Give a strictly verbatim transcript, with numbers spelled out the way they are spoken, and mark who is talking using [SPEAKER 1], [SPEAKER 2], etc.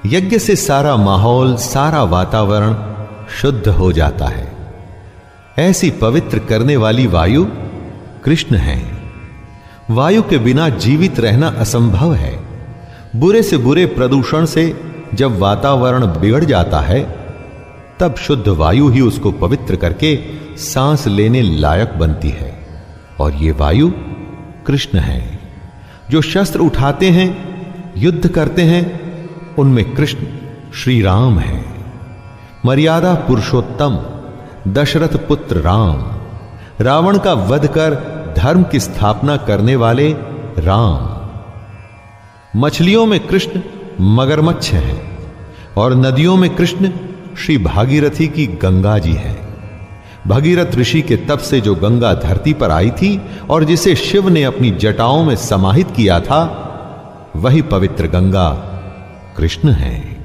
[SPEAKER 1] यज्ञ से सारा माहौल, सारा वातावरण शुद्ध हो जाता है। ऐसी पवित्र करने वाली वायु कृष्ण है। वायु के बिना जीवित रहना असंभव है। बुरे से बुरे प्रदूषण से जब वातावरण बिगड़ जाता है, तब शुद्ध वायु ही उसको पवित्र करके सांस लेने लायक बनती है। और ये वायु कृष्ण है। जो शस्त्र उठाते हैं, युद्ध करते हैं, उनमें कृष्ण श्री राम है। मर्यादा पुरुषोत्तम दशरथ पुत्र राम, रावण का वध कर धर्म की स्थापना करने वाले राम। मछलियों में कृष्ण मगरमच्छ है और नदियों में कृष्ण श्री भागीरथी की गंगा जी है। भगीरथ ऋषि के तप से जो गंगा धरती पर आई थी और जिसे शिव ने अपनी जटाओं में समाहित किया था, वही पवित्र गंगा कृष्ण है।